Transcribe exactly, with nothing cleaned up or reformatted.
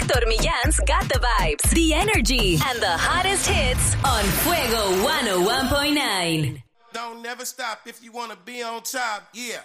Héctor Millán's got the vibes, the energy, and the hottest hits on Fuego one oh one point nine. Don't never stop if you want to be on top, yeah.